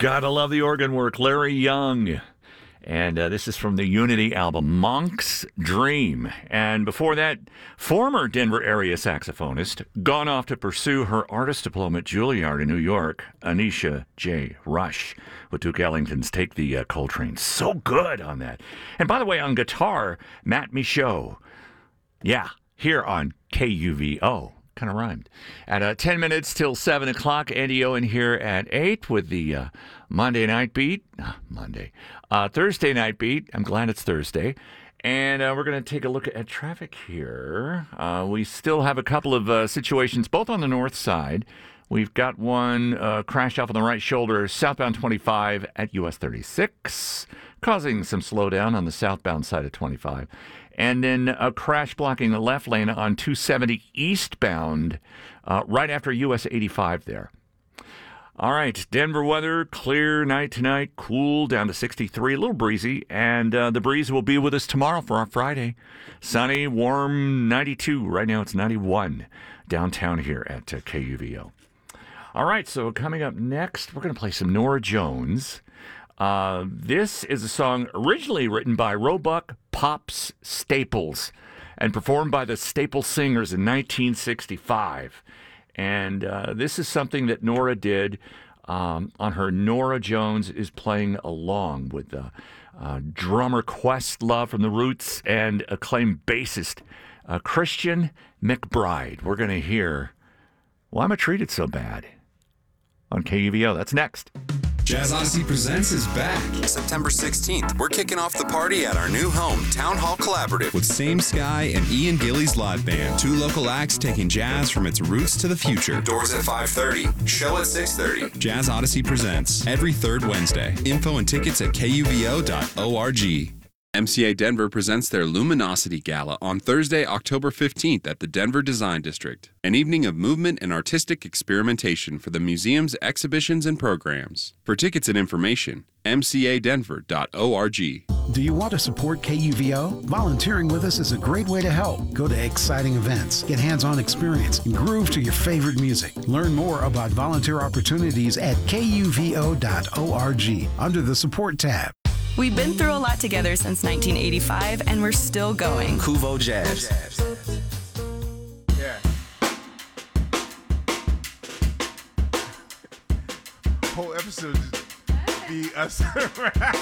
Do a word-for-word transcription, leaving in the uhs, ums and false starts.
Gotta love the organ work. Larry Young. And uh, this is from the Unity album, Monk's Dream. And before that, former Denver area saxophonist, gone off to pursue her artist diploma at Juilliard in New York, Anisha J. Rush, with Duke Ellington's Take the uh, Coltrane. So good on that. And by the way, on guitar, Matt Michaud. Yeah, here on K U V O. Kind of rhymed. At uh, ten minutes till seven o'clock, Andy Owen here at eight with the uh, Monday Night Beat. Ah, Monday. Uh, Thursday Night Beat. I'm glad it's Thursday. And uh, we're going to take a look at traffic here. Uh, we still have a couple of uh, situations, both on the north side. We've got one uh, crashed off on the right shoulder, southbound twenty-five at U S thirty-six, causing some slowdown on the southbound side of twenty-five. And then a crash blocking the left lane on two seventy eastbound, uh, right after U S eighty-five there. All right, Denver weather, clear night tonight, cool down to sixty-three, a little breezy, and uh, the breeze will be with us tomorrow for our Friday. Sunny, warm, ninety-two. Right now it's ninety-one downtown here at uh, K U V O. All right, so coming up next, we're going to play some Norah Jones. Uh, this is a song originally written by Roebuck Pops Staples and performed by the Staples Singers in nineteen sixty-five. And uh, this is something that Norah did um, on her Norah Jones is Playing Along with uh, uh, drummer Questlove from The Roots and acclaimed bassist uh, Christian McBride. We're going to hear Why Am I Treated So Bad on K U V O. That's next. Jazz Odyssey Presents is back. September sixteenth, we're kicking off the party at our new home, Town Hall Collaborative. With Same Sky and Ian Gillies Live Band. Two local acts taking jazz from its roots to the future. Doors at five thirty, show at six thirty. Jazz Odyssey Presents, every third Wednesday. Info and tickets at K U V O dot org. M C A Denver presents their Luminosity Gala on Thursday, October fifteenth at the Denver Design District. An evening of movement and artistic experimentation for the museum's exhibitions and programs. For tickets and information, M C A Denver dot org. Do you want to support K U V O? Volunteering with us is a great way to help. Go to exciting events, get hands-on experience, and groove to your favorite music. Learn more about volunteer opportunities at K U V O dot org under the Support tab. We've been through a lot together since nineteen eighty-five, and we're still going. Kuvo Jazz. Yeah. Whole episode just be us.